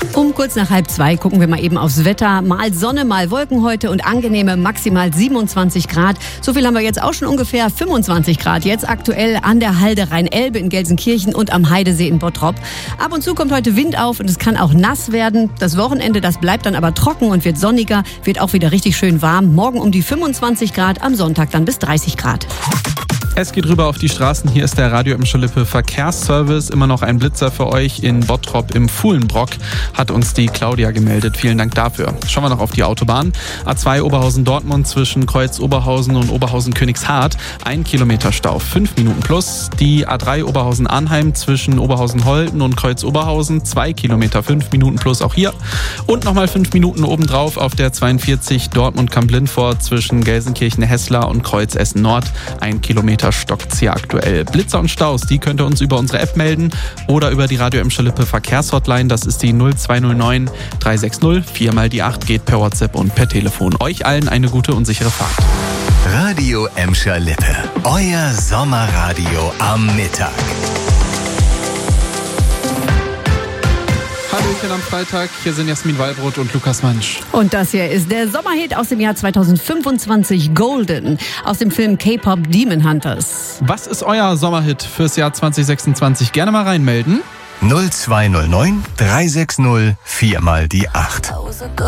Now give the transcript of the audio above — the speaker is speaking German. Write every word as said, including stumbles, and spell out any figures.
Um kurz nach halb zwei gucken wir mal eben aufs Wetter. Mal Sonne, mal Wolken heute und angenehme maximal siebenundzwanzig Grad. So viel haben wir jetzt auch schon, ungefähr fünfundzwanzig Grad. Jetzt aktuell an der Halde Rhein-Elbe in Gelsenkirchen und am Heidesee in Bottrop. Ab und zu kommt heute Wind auf und es kann auch nass werden. Das Wochenende, das bleibt dann aber trocken und wird sonniger, wird auch wieder richtig schön warm. Morgen um die fünfundzwanzig Grad, am Sonntag dann bis dreißig Grad. Es geht rüber auf die Straßen. Hier ist der Radio Emscher Lippe Verkehrsservice. Immer noch ein Blitzer für euch in Bottrop im Fuhlenbrock, hat uns die Claudia gemeldet. Vielen Dank dafür. Schauen wir noch auf die Autobahn. A zwei Oberhausen-Dortmund zwischen Kreuz Oberhausen und Oberhausen-Königshardt. Ein Kilometer Stau, fünf Minuten plus. Die A drei Oberhausen-Arnheim zwischen Oberhausen-Holten und Kreuz Oberhausen. Zwei Kilometer, fünf Minuten plus auch hier. Und nochmal fünf Minuten obendrauf auf der zweiundvierzig Dortmund-Kamp-Lindfort zwischen Gelsenkirchen-Hessler und Kreuz Essen-Nord. Ein Kilometer stockt hier aktuell. Blitzer und Staus, die könnt ihr uns über unsere App melden oder über die Radio Emscher Lippe Verkehrshotline. Das ist die null zwei null neun drei sechs null vier mal die acht, geht per WhatsApp und per Telefon. Euch allen eine gute und sichere Fahrt. Radio Emscher Lippe, euer Sommerradio am Mittag. Hallöchen am Freitag, hier sind Jasmin Wallbrot und Lukas Mansch. Und das hier ist der Sommerhit aus dem Jahr zweitausendfünfundzwanzig, Golden, aus dem Film K-Pop Demon Hunters. Was ist euer Sommerhit fürs Jahr zwanzig sechsundzwanzig? Gerne mal reinmelden. null zwei null neun drei sechs null vier mal die acht.